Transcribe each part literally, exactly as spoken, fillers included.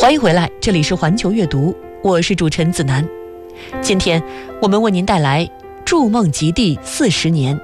欢迎回来，这里是环球阅读，我是主持人子楠。今天我们为您带来筑梦极地四十年。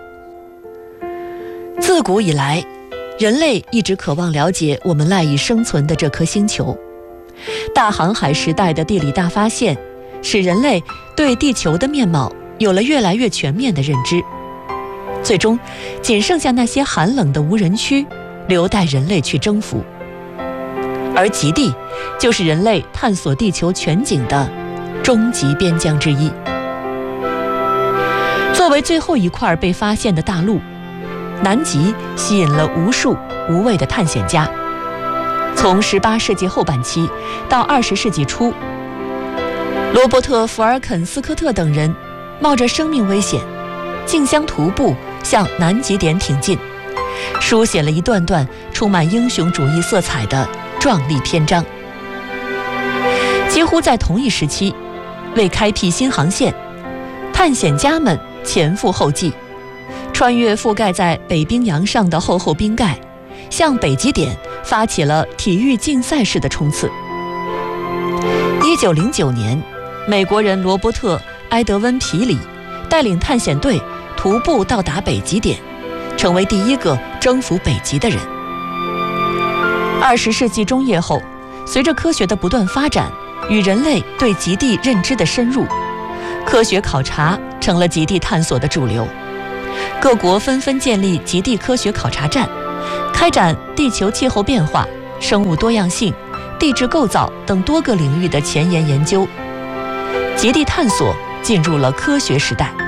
自古以来，人类一直渴望了解我们赖以生存的这颗星球。大航海时代的地理大发现，使人类对地球的面貌有了越来越全面的认知。最终，仅剩下那些寒冷的无人区，留待人类去征服。而极地就是人类探索地球全景的终极边疆之一。作为最后一块被发现的大陆，南极吸引了无数无畏的探险家。从十八世纪后半期到二十世纪初，罗伯特·福尔肯斯科特等人冒着生命危险，竞相徒步向南极点挺进，书写了一段段充满英雄主义色彩的壮丽篇章。几乎在同一时期，为开辟新航线，探险家们前赴后继，穿越覆盖在北冰洋上的厚厚冰盖，向北极点发起了体育竞赛式的冲刺。一九零九年，美国人罗伯特·埃德温·皮里带领探险队徒步到达北极点，成为第一个征服北极的人。二十世纪中叶后，随着科学的不断发展与人类对极地认知的深入，科学考察成了极地探索的主流。各国纷纷建立极地科学考察站，开展地球气候变化、生物多样性、地质构造等多个领域的前沿研究。极地探索进入了科学时代。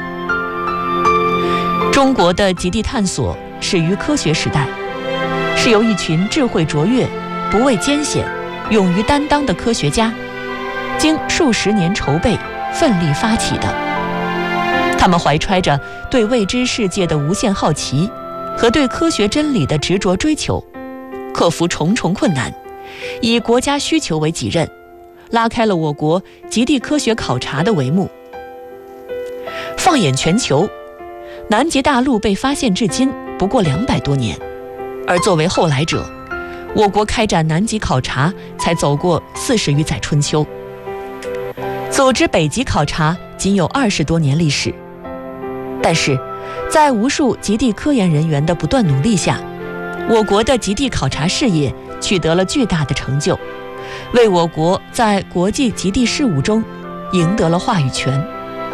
中国的极地探索始于科学时代，是由一群智慧卓越、不畏艰险、勇于担当的科学家经数十年筹备奋力发起的。他们怀揣着对未知世界的无限好奇和对科学真理的执着追求，克服重重困难，以国家需求为己任，拉开了我国极地科学考察的帷幕。放眼全球，南极大陆被发现至今不过两百多年，而作为后来者，我国开展南极考察才走过四十余载春秋，组织北极考察仅有二十多年历史。但是，在无数极地科研人员的不断努力下，我国的极地考察事业取得了巨大的成就，为我国在国际极地事务中赢得了话语权。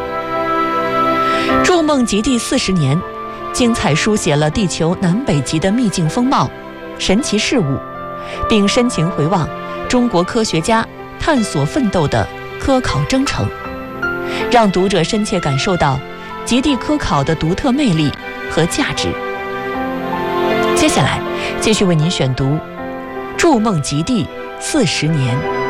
筑梦极地四十年，精彩书写了地球南北极的秘境风貌、神奇事物，并深情回望中国科学家探索奋斗的科考征程，让读者深切感受到极地科考的独特魅力和价值。接下来继续为您选读《筑梦极地四十年》。